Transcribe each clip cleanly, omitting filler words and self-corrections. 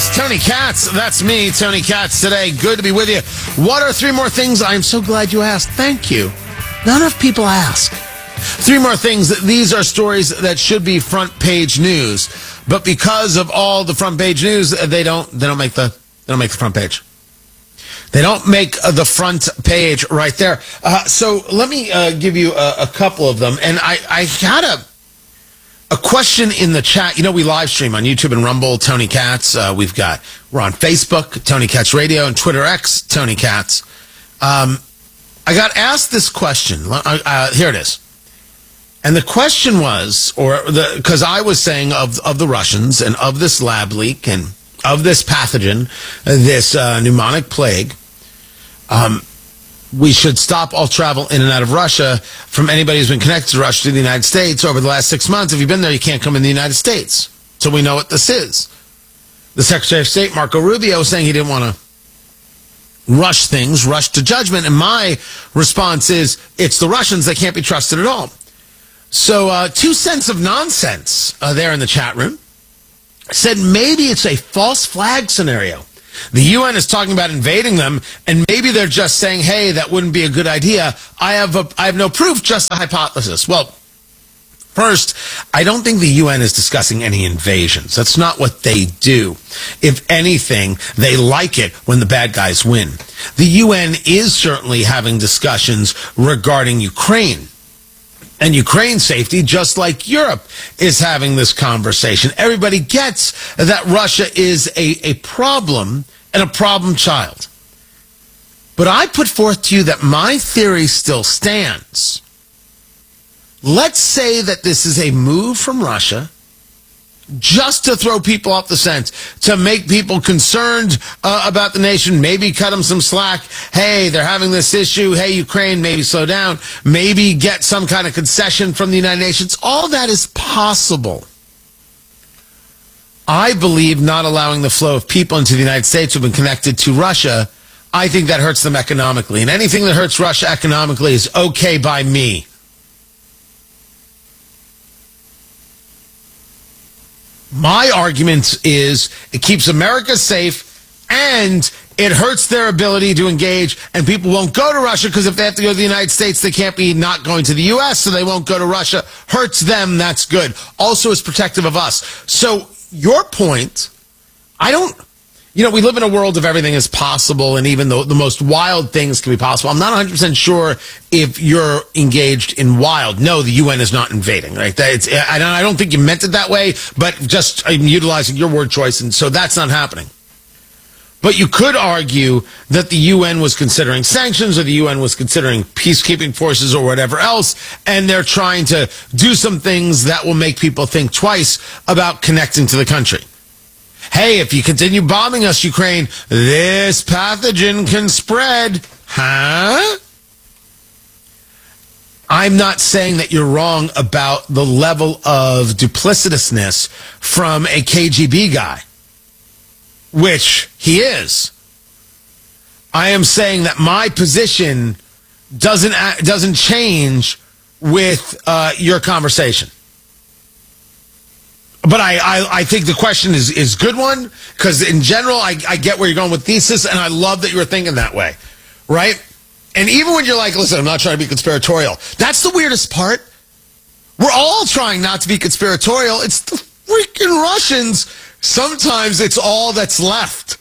is Tony Katz. That's me, Tony Katz, today. Good to be with you. What are three more things? I'm so glad you asked. Thank you. Not enough people ask. Three more things. These are stories that should be front page news, but because of all the front page news, they don't make the front page. They don't make the front page right there. So let me give you a couple of them. And I had a question in the chat. You know, we live stream on YouTube and Rumble, Tony Katz. We're on Facebook, Tony Katz Radio, and Twitter X, Tony Katz. I got asked this question. Here it is. And the question was, because I was saying of the Russians and of this lab leak and of this pathogen, this pneumonic plague, we should stop all travel in and out of Russia from anybody who's been connected to Russia to the United States over the last 6 months. If you've been there, you can't come in the United States. So we know what this is. The Secretary of State, Marco Rubio, was saying he didn't want to rush to judgment. And my response is, it's the Russians. They can't be trusted at all. So 2 cents of nonsense there in the chat room said maybe it's a false flag scenario. The UN is talking about invading them, and maybe they're just saying, hey, that wouldn't be a good idea. I have no proof, just a hypothesis. Well, first, I don't think the UN is discussing any invasions. That's not what they do. If anything, they like it when the bad guys win. The UN is certainly having discussions regarding Ukraine and Ukraine's safety, just like Europe is having this conversation. Everybody gets that Russia is a problem and a problem child. But I put forth to you that my theory still stands. Let's say that this is a move from Russia just to throw people off the scent, to make people concerned about the nation, maybe cut them some slack. Hey, they're having this issue. Hey, Ukraine, maybe slow down. Maybe get some kind of concession from the United Nations. All that is possible. I believe not allowing the flow of people into the United States who have been connected to Russia, I think that hurts them economically. And anything that hurts Russia economically is okay by me. My argument is it keeps America safe and it hurts their ability to engage, and people won't go to Russia because if they have to go to the United States, they can't be not going to the U.S., so they won't go to Russia. Hurts them, that's good. Also is protective of us. So your point, we live in a world of everything is possible, and even the most wild things can be possible. I'm not 100% sure if you're engaged in wild. No, the UN is not invading, right? I don't think you meant it that way, but just I'm utilizing your word choice, and so that's not happening. But you could argue that the UN was considering sanctions, or the UN was considering peacekeeping forces or whatever else, and they're trying to do some things that will make people think twice about connecting to the country. Hey, if you continue bombing us, Ukraine, this pathogen can spread. Huh? I'm not saying that you're wrong about the level of duplicitousness from a KGB guy, which he is. I am saying that my position doesn't change with your conversation. But I think the question is a good one, because in general, I get where you're going with thesis, and I love that you were thinking that way, right? And even when you're like, listen, I'm not trying to be conspiratorial, that's the weirdest part. We're all trying not to be conspiratorial. It's the freaking Russians. Sometimes it's all that's left.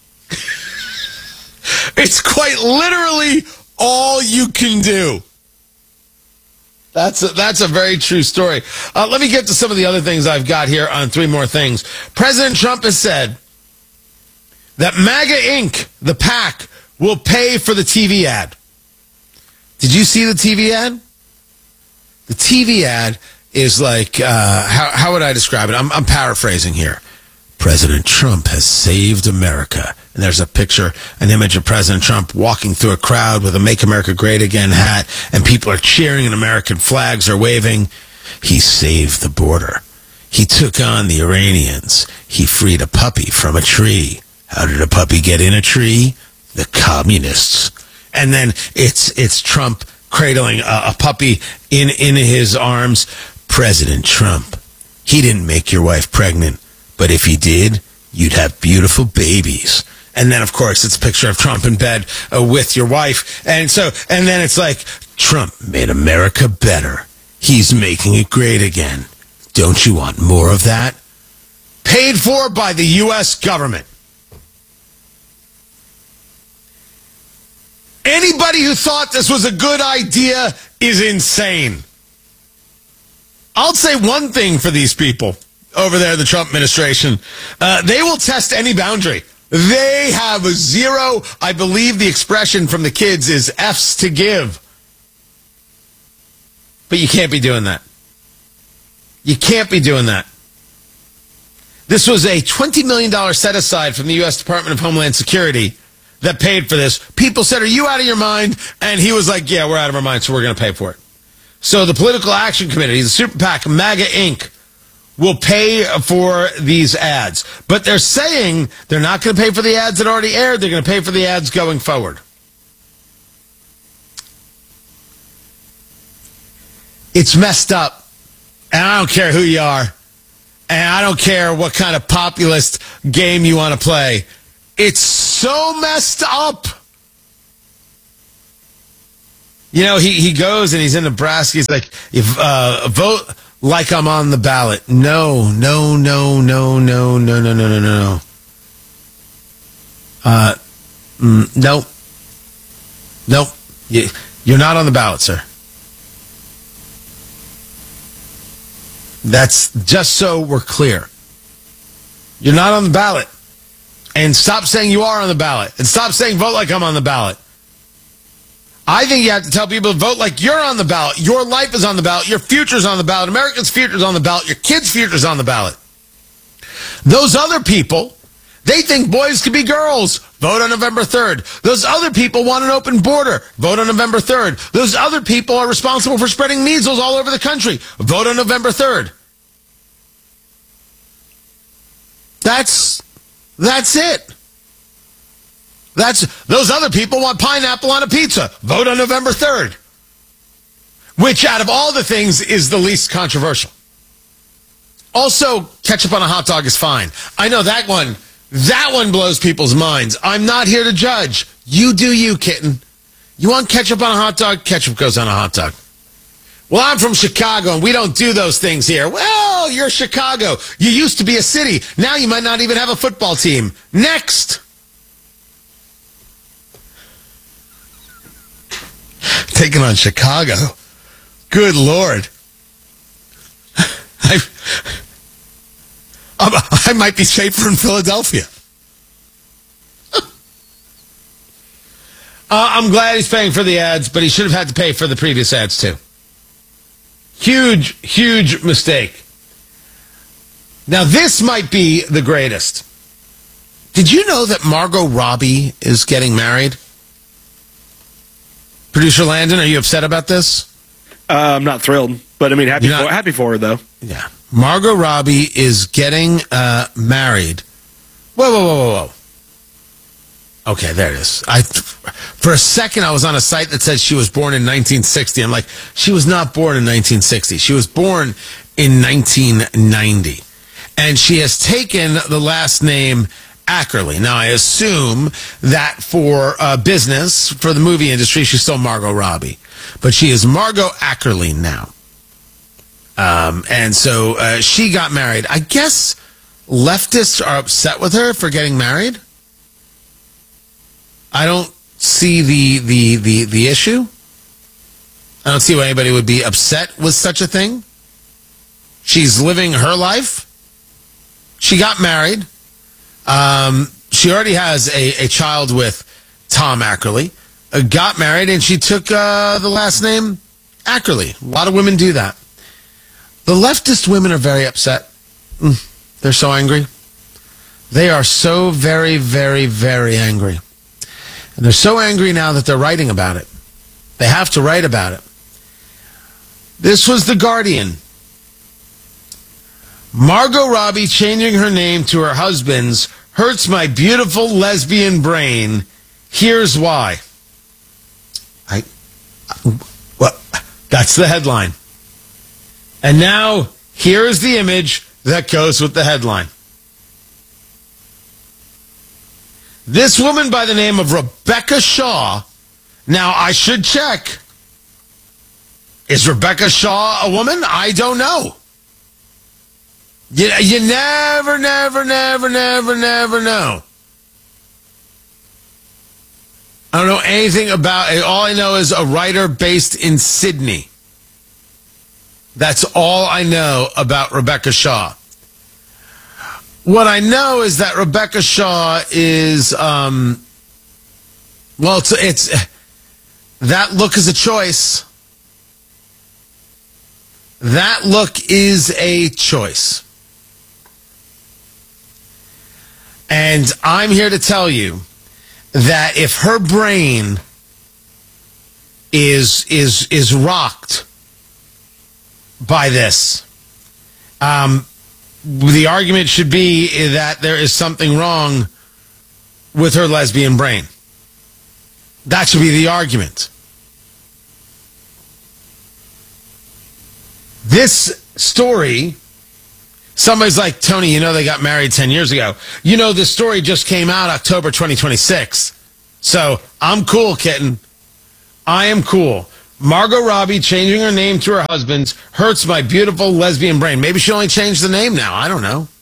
It's quite literally all you can do. That's a very true story. Let me get to some of the other things I've got here on three more things. President Trump has said that MAGA Inc., the PAC, will pay for the TV ad. Did you see the TV ad? The TV ad is like, how would I describe it? I'm paraphrasing here. President Trump has saved America. And there's a picture, an image of President Trump walking through a crowd with a Make America Great Again hat, and people are cheering and American flags are waving. He saved the border. He took on the Iranians. He freed a puppy from a tree. How did a puppy get in a tree? The communists. And then it's Trump cradling a puppy in his arms. President Trump, he didn't make your wife pregnant, but if he did, you'd have beautiful babies. And then, of course, it's a picture of Trump in bed with your wife. And then it's like, Trump made America better. He's making it great again. Don't you want more of that? Paid for by the U.S. government. Anybody who thought this was a good idea is insane. I'll say one thing for these people over there, the Trump administration. They will test any boundary. They have zero. I believe the expression from the kids is F's to give. But you can't be doing that. You can't be doing that. This was a $20 million set aside from the U.S. Department of Homeland Security that paid for this. People said, are you out of your mind? And he was like, yeah, we're out of our mind, so we're going to pay for it. So the Political Action Committee, the Super PAC, MAGA Inc., will pay for these ads. But they're saying they're not going to pay for the ads that already aired. They're going to pay for the ads going forward. It's messed up. And I don't care who you are. And I don't care what kind of populist game you want to play. It's so messed up. You know, he goes and he's in Nebraska. He's like, vote like I'm on the ballot. No. Nope. You're not on the ballot, sir. That's just so we're clear. You're not on the ballot. And stop saying you are on the ballot. And stop saying vote like I'm on the ballot. I think you have to tell people to vote like you're on the ballot. Your life is on the ballot. Your future's on the ballot. America's future's on the ballot. Your kids' future's on the ballot. Those other people, they think boys could be girls. Vote on November 3rd. Those other people want an open border. Vote on November 3rd. Those other people are responsible for spreading measles all over the country. Vote on November 3rd. That's it. Those other people want pineapple on a pizza. Vote on November 3rd. Which, out of all the things, is the least controversial. Also, ketchup on a hot dog is fine. I know that one blows people's minds. I'm not here to judge. You do you, kitten. You want ketchup on a hot dog? Ketchup goes on a hot dog. Well, I'm from Chicago, and we don't do those things here. Well, you're Chicago. You used to be a city. Now you might not even have a football team. Next. Taking on Chicago. Good Lord. I might be safer in Philadelphia. I'm glad he's paying for the ads, but he should have had to pay for the previous ads too. Huge mistake. Now, this might be the greatest. Did you know that Margot Robbie is getting married? Producer Landon, are you upset about this? I'm not thrilled, but I mean, happy for her, though. Yeah. Margot Robbie is getting married. Whoa. Okay, there it is. For a second, I was on a site that said she was born in 1960. I'm like, she was not born in 1960. She was born in 1990. And she has taken the last name Ackerley. Now, I assume that for business, for the movie industry, she's still Margot Robbie. But she is Margot Ackerley now. And so she got married. I guess leftists are upset with her for getting married. I don't see the issue. I don't see why anybody would be upset with such a thing. She's living her life. She got married. She already has a child with Tom Ackerley. Got married, and she took the last name Ackerley. A lot of women do that. The leftist women are very upset. They're so angry. They are so very, very, very angry. And they're so angry now that they're writing about it. They have to write about it. This was The Guardian. Margot Robbie changing her name to her husband's hurts my beautiful lesbian brain. Here's why. Well, that's the headline. And now, here is the image that goes with the headline. This woman by the name of Rebecca Shaw. Now, I should check. Is Rebecca Shaw a woman? I don't know. You never know. I don't know anything about it. All I know is a writer based in Sydney. That's all I know about Rebecca Shaw. What I know is that Rebecca Shaw is, it's that look is a choice. That look is a choice. And I'm here to tell you that if her brain is rocked by this, the argument should be that there is something wrong with her lesbian brain. That should be the argument. This story, somebody's like, Tony, they got married 10 years ago. This story just came out October 2026. So I'm cool, kitten. I am cool. Margot Robbie changing her name to her husband's hurts my beautiful lesbian brain. Maybe she only changed the name now. I don't know.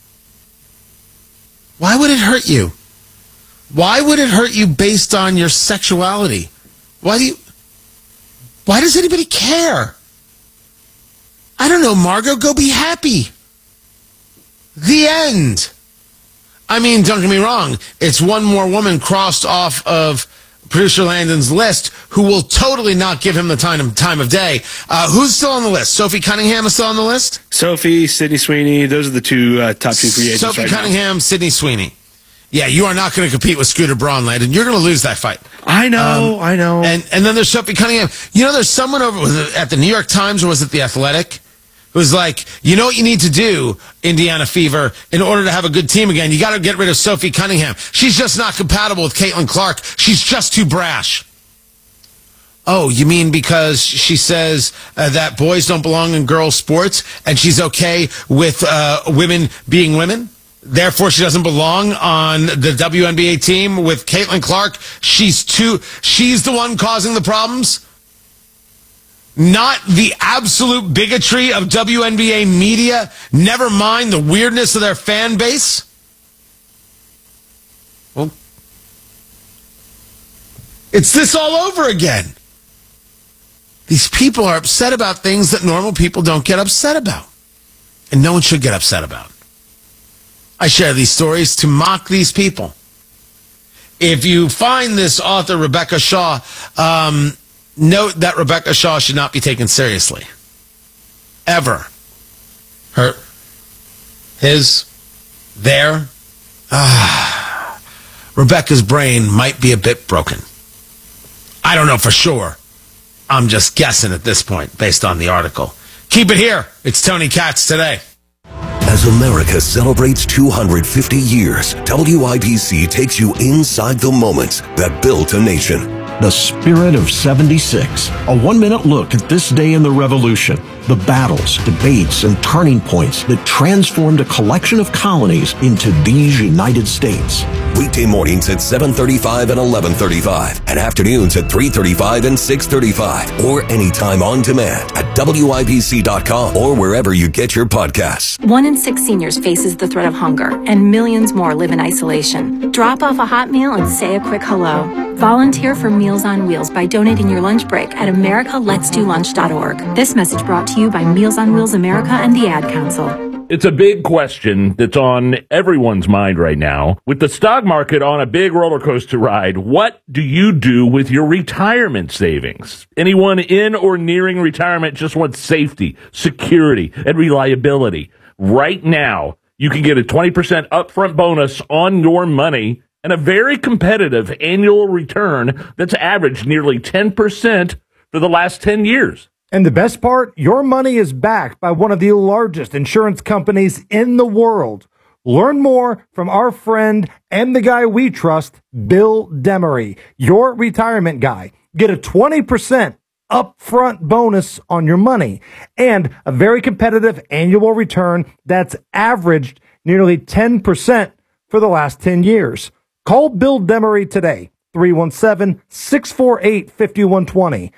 Why would it hurt you? Why would it hurt you based on your sexuality? Why does anybody care? I don't know, Margot, go be happy. The end. I mean, don't get me wrong. It's one more woman crossed off of producer Landon's list who will totally not give him the time of day. Who's still on the list? Sophie Cunningham is still on the list? Sophie, Sydney Sweeney. Those are the two top two free agents Sophie right Cunningham, now. Sydney Sweeney. Yeah, you are not going to compete with Scooter Braun, Landon. You're going to lose that fight. I know. And then there's Sophie Cunningham. There's someone over at the New York Times, or was it The Athletic, who's like, what you need to do, Indiana Fever, in order to have a good team again, you got to get rid of Sophie Cunningham. She's just not compatible with Caitlin Clark. She's just too brash. Oh, you mean because she says that boys don't belong in girls' sports, and she's okay with women being women? Therefore, she doesn't belong on the WNBA team with Caitlin Clark. She's the one causing the problems? Not the absolute bigotry of WNBA media, never mind the weirdness of their fan base. Well, it's this all over again. These people are upset about things that normal people don't get upset about. And no one should get upset about. I share these stories to mock these people. If you find this author, Rebecca Shaw, note that Rebecca Shaw should not be taken seriously. Ever. Rebecca's brain might be a bit broken. I don't know for sure. I'm just guessing at this point based on the article. Keep it here. It's Tony Katz Today. As America celebrates 250 years, WIBC takes you inside the moments that built a nation. The Spirit of 76, a one-minute look at this day in the Revolution, the battles, debates, and turning points that transformed a collection of colonies into these United States. Weekday mornings at 7:35 and 11:35, and afternoons at 3:35 and 6:35, or anytime on demand at WIBC.com or wherever you get your podcasts. 1 in 6 seniors faces the threat of hunger, and millions more live in isolation. Drop off a hot meal and say a quick hello. Volunteer for Meals on Wheels by donating your lunch break at americaletsdolunch.org. This message brought to you by Meals on Wheels America and the Ad Council. It's a big question that's on everyone's mind right now. With the stock market on a big roller coaster ride, what do you do with your retirement savings? Anyone in or nearing retirement just wants safety, security, and reliability. Right now, you can get a 20% upfront bonus on your money and a very competitive annual return that's averaged nearly 10% for the last 10 years. And the best part, your money is backed by one of the largest insurance companies in the world. Learn more from our friend and the guy we trust, Bill Demery, your retirement guy. Get a 20% upfront bonus on your money and a very competitive annual return that's averaged nearly 10% for the last 10 years. Call Bill Demery today, 317-648-5120,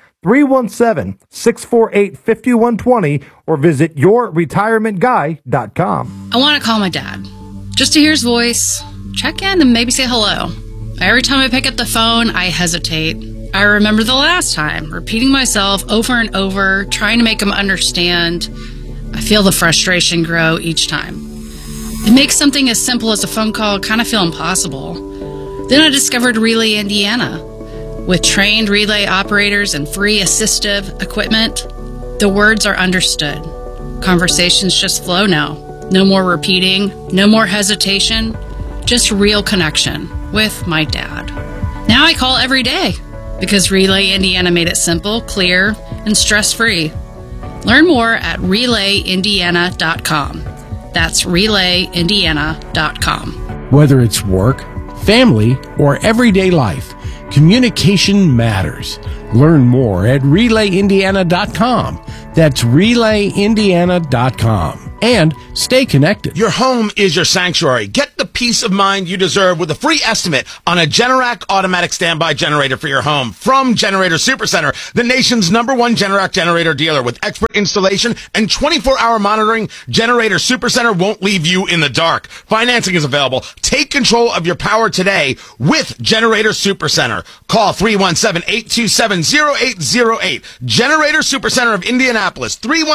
317-648-5120, or visit yourretirementguy.com. I want to call my dad, just to hear his voice, check in, and maybe say hello. Every time I pick up the phone, I hesitate. I remember the last time, repeating myself over and over, trying to make him understand. I feel the frustration grow each time. It makes something as simple as a phone call kind of feel impossible. Then I discovered Relay Indiana. With trained relay operators and free assistive equipment, the words are understood. Conversations just flow now. No more repeating, no more hesitation, just real connection with my dad. Now I call every day because Relay Indiana made it simple, clear, and stress-free. Learn more at relayindiana.com. That's relayindiana.com. Whether it's work, family, or everyday life, communication matters. Learn more at relayindiana.com. That's relayindiana.com. And stay connected. Your home is your sanctuary. Get the peace of mind you deserve with a free estimate on a Generac automatic standby generator for your home from Generator Supercenter, the nation's #1 Generac generator dealer. With expert installation and 24-hour monitoring, Generator Supercenter won't leave you in the dark. Financing is available. Take control of your power today with Generator Supercenter. Call 317-827-0808. Generator Supercenter of Indianapolis,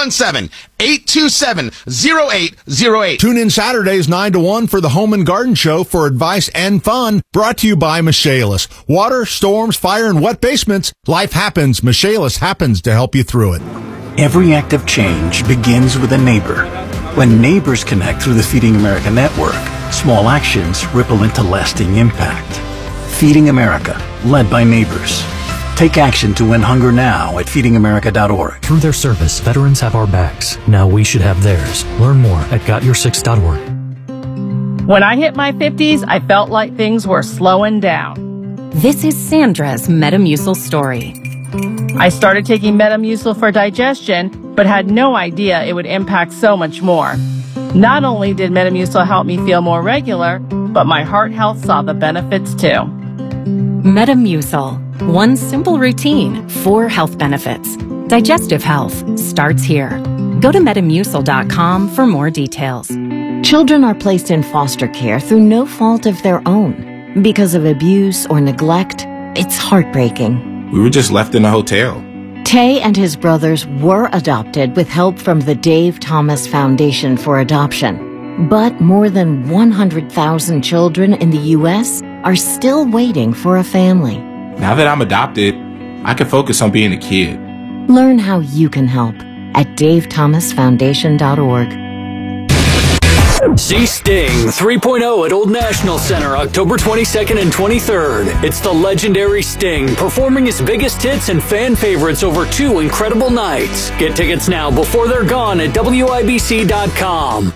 317-827-0808. Tune in Saturdays 9 to 1 for the Home and Garden Show for advice and fun. Brought to you by Michaelis. Water, storms, fire, and wet basements. Life happens. Michaelis happens to help you through it. Every act of change begins with a neighbor. When neighbors connect through the Feeding America network, small actions ripple into lasting impact. Feeding America, led by neighbors. Take action to end hunger now at feedingamerica.org. Through their service, veterans have our backs. Now we should have theirs. Learn more at gotyoursix.org. When I hit my 50s, I felt like things were slowing down. This is Sandra's Metamucil story. I started taking Metamucil for digestion, but had no idea it would impact so much more. Not only did Metamucil help me feel more regular, but my heart health saw the benefits too. Metamucil. One simple routine, 4 health benefits. Digestive health starts here. Go to Metamucil.com for more details. Children are placed in foster care through no fault of their own. Because of abuse or neglect, it's heartbreaking. We were just left in a hotel. Tay and his brothers were adopted with help from the Dave Thomas Foundation for Adoption. But more than 100,000 children in the U.S. are still waiting for a family. Now that I'm adopted, I can focus on being a kid. Learn how you can help at davethomasfoundation.org. See Sting 3.0 at Old National Center, October 22nd and 23rd. It's the legendary Sting, performing his biggest hits and fan favorites over 2 incredible nights. Get tickets now before they're gone at WIBC.com.